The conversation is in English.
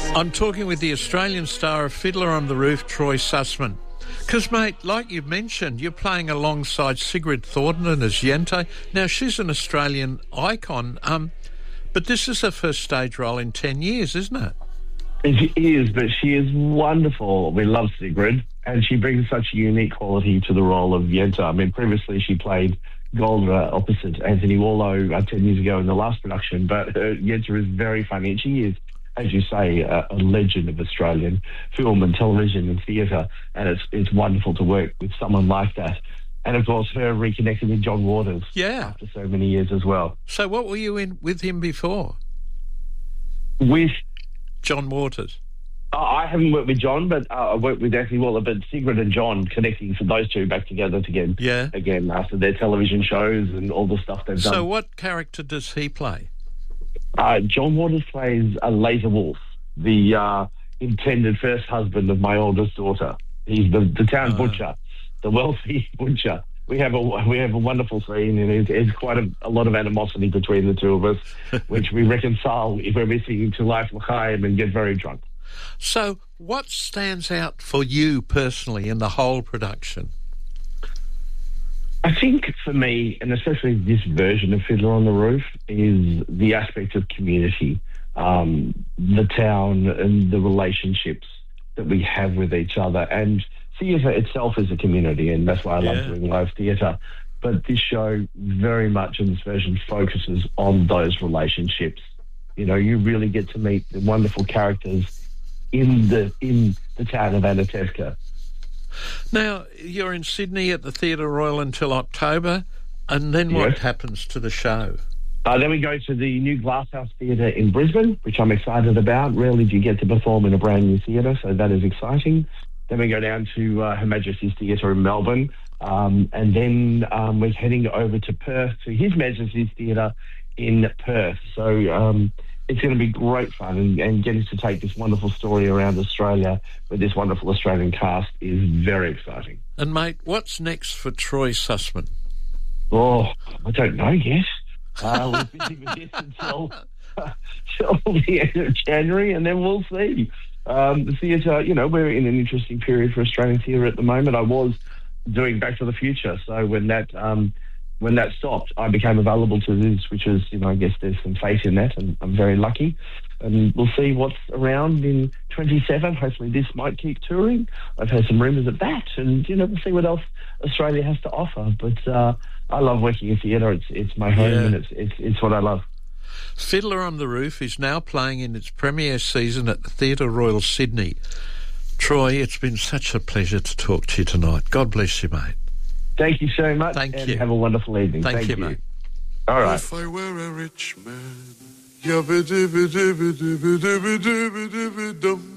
I'm talking with the Australian star of Fiddler on the Roof, Troy Sussman. Because, mate, like you've mentioned, you're playing alongside Sigrid Thornton as Yente. Now, she's an Australian icon, but this is her first stage role in 10 years, isn't it? It is, but she is wonderful. We love Sigrid, and she brings such a unique quality to the role of Yente. I mean, previously she played Golda opposite Anthony Warlow 10 years ago in the last production, but Yente is very funny, and she is, as you say, a legend of Australian film and television and theatre, and it's wonderful to work with someone like that. And, of course, her reconnecting with John Waters after so many years as well. So what were you in with him before? With John Waters? I haven't worked with John, but I worked with Anthony Waller. But Sigrid and John connecting for those two back together again after their television shows and all the stuff they've done. So what character does he play? John Waters plays a Laser Wolf, the intended first husband of my oldest daughter. He's the town butcher, the wealthy butcher. We have a wonderful scene, and it's quite a lot of animosity between the two of us, which we reconcile if we're missing to Life L'chaim and get very drunk. So what stands out for you personally in the whole production? I think for me, and especially this version of Fiddler on the Roof, is the aspect of community, the town and the relationships that we have with each other. And theatre itself is a community, and that's why I love doing live theatre. But this show very much in this version focuses on those relationships. You know, you really get to meet the wonderful characters in the town of Anatevka. Now, you're in Sydney at the Theatre Royal until October, and then what happens to the show? Then we go to the new Glasshouse Theatre in Brisbane, which I'm excited about. Rarely do you get to perform in a brand new theatre, so that is exciting. Then we go down to Her Majesty's Theatre in Melbourne, and then we're heading over to Perth, to His Majesty's Theatre in Perth. So it's going to be great fun, and getting to take this wonderful story around Australia with this wonderful Australian cast is very exciting. And, mate, what's next for Troy Sussman? Oh, I don't know yet. We're busy with this until the end of January, and then we'll see. The theatre, you know, we're in an interesting period for Australian theatre at the moment. I was doing Back to the Future, so when that stopped, I became available to this, which is, you know, I guess there's some faith in that, and I'm very lucky. And we'll see what's around in 27. Hopefully this might keep touring. I've heard some rumours of that, and, you know, we'll see what else Australia has to offer. But I love working in theatre. It's my home, and it's what I love. Fiddler on the Roof is now playing in its premiere season at the Theatre Royal Sydney. Troy, it's been such a pleasure to talk to you tonight. God bless you, mate. Thank you so much. Thank you. Have a wonderful evening. Thank you, mate. All right. If I were a rich man,